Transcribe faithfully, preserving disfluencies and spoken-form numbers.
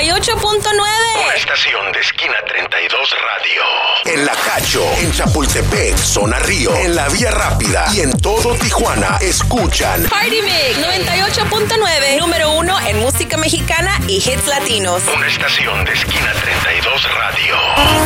y ocho punto nueve. Una estación de Esquina treinta y dos Radio. En La Cacho, en Chapultepec, Zona Río, en La Vía Rápida y en todo Tijuana, escuchan Party Mix noventa y ocho punto nueve, número uno en música mexicana y hits latinos. Una estación de Esquina treinta y dos Radio.